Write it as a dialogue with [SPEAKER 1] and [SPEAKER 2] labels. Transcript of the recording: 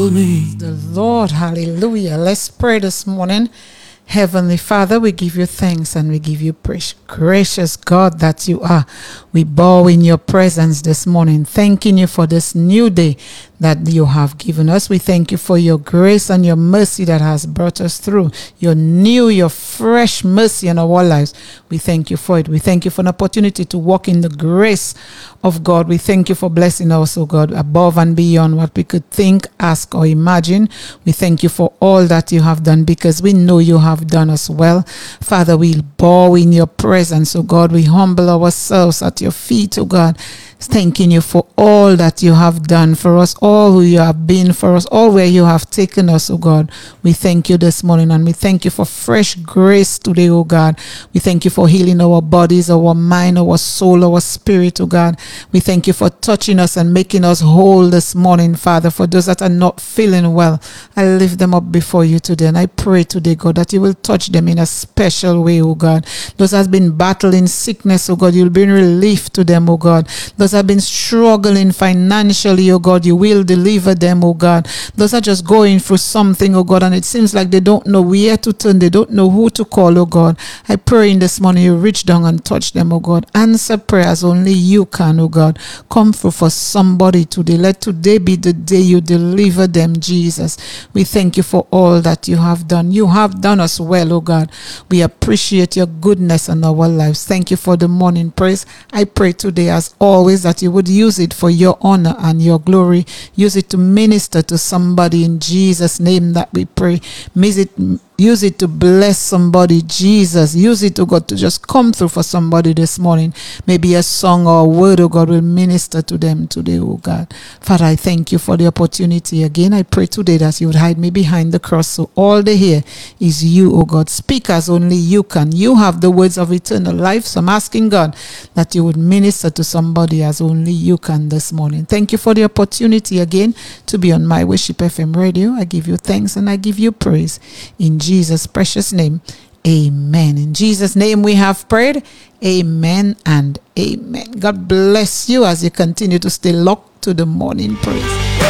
[SPEAKER 1] The Lord, hallelujah. Let's pray this morning. Heavenly Father, we give you thanks and we give you praise. Gracious God that you are, we bow in your presence this morning, thanking you for this new day that you have given us. We thank you for your grace and your mercy that has brought us through. Your fresh mercy in our lives. We thank you for it. We thank you for an opportunity to walk in the grace of God. We thank you for blessing us, oh God, above and beyond what we could think, ask, or imagine. We thank you for all that you have done because we know you have done us well. Father, we bow in your presence, oh God. We humble ourselves at your feet, oh God, thanking you for all that you have done for us, all who you have been for us, all where you have taken us, oh God. We thank you this morning and we thank you for fresh grace today, oh God. We thank you for healing our bodies, our mind, our soul, our spirit, oh God. We thank you for touching us and making us whole this morning, Father. For those that are not feeling well, I lift them up before you today and I pray today, God, that you will touch them in a special way, oh God. Those that have been battling sickness, oh God, you'll bring relief to them, oh God. Those have been struggling financially, oh God, you will deliver them, oh God. Those are just going through something, oh God, and it seems like they don't know where to turn, they don't know who to call, oh God. I pray in this morning you reach down and touch them, oh God. Answer prayers only you can, oh God. Come through for somebody today. Let today be the day you deliver them, Jesus. We thank you for all that you have done. You have done us well, oh God. We appreciate your goodness in our lives. Thank you for the morning praise. I pray today, as always, that you would use it for your honor and your glory. Use it to minister to somebody in Jesus' name that we pray. Use it to bless somebody, Jesus. Use it, oh God, to just come through for somebody this morning. Maybe a song or a word, oh God, will minister to them today, oh God. Father, I thank you for the opportunity again. I pray today that you would hide me behind the cross so all they hear is you, oh God. Speak as only you can. You have the words of eternal life. So I'm asking God that you would minister to somebody as only you can this morning. Thank you for the opportunity again to be on My Worship FM radio. I give you thanks and I give you praise. In Jesus' precious name, amen. In Jesus' name we have prayed. Amen and amen. God bless you as you continue to stay locked to the morning praise.